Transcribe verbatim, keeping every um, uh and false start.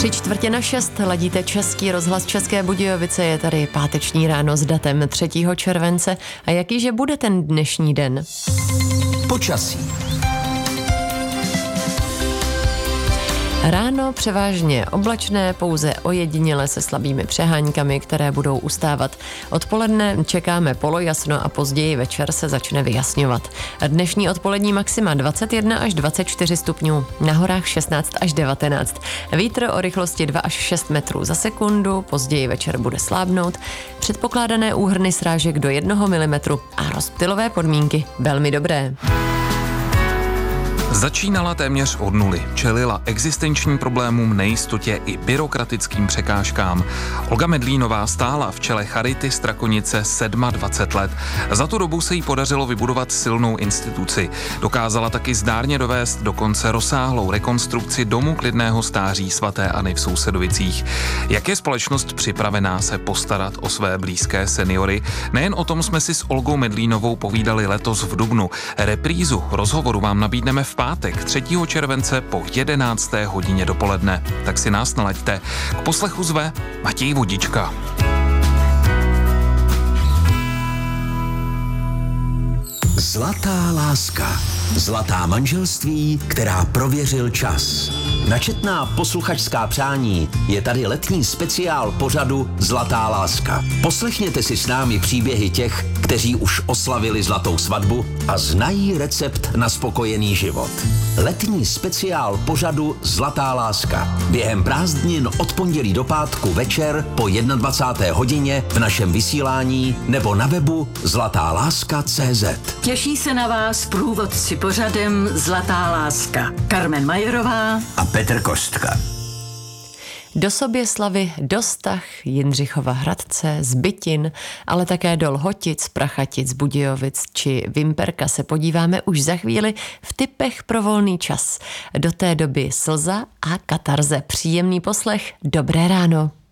Tři čtvrtě na šest, ladíte Český rozhlas České Budějovice, je tady páteční ráno s datem třetího července. A jakýže bude ten dnešní den? Počasí. Ráno převážně oblačné, pouze ojediněle se slabými přeháňkami, které budou ustávat. Odpoledne čekáme polojasno a později večer se začne vyjasňovat. Dnešní odpolední maxima dvacet jedna až dvacet čtyři stupňů, na horách šestnáct až devatenáct. Vítr o rychlosti dva až šest metrů za sekundu, později večer bude slábnout. Předpokládané úhrny srážek do jednoho milimetru a rozptylové podmínky velmi dobré. Začínala téměř od nuly, čelila existenčním problémům, nejistotě i byrokratickým překážkám. Olga Medlínová stála v čele Charity Strakonice dvacet sedm let. Za tu dobu se jí podařilo vybudovat silnou instituci. Dokázala taky zdárně dovést dokonce rozsáhlou rekonstrukci domu klidného stáří svaté Anny v Sousedovicích. Jak je společnost připravená se postarat o své blízké seniory? Nejen o tom jsme si s Olgou Medlínovou povídali letos v dubnu. Reprízu rozhovoru vám nabídneme v pátek třetího července po jedenácté hodině dopoledne. Tak si nás nalaďte. K poslechu zve Matěj Vodička. Zlatá láska. Zlatá manželství, která prověřil čas. Načetná posluchačská přání je tady letní speciál pořadu Zlatá láska. Poslechněte si s námi příběhy těch, kteří už oslavili zlatou svatbu a znají recept na spokojený život. Letní speciál pořadu Zlatá láska. Během prázdnin od pondělí do pátku večer po dvacáté jedné hodině v našem vysílání nebo na webu zlatá láska tečka cé zet. Těší se na vás průvodci pořadem Zlatá láska. Karmen Majerová a Petr Kostka. Do Soběslavy, do Stach, Jindřichova Hradce, Zbytin, ale také do Lhotic, Prachatic, Budějovic či Vimperka se podíváme už za chvíli v tipech pro volný čas. Do té doby slza a katarze. Příjemný poslech, dobré ráno.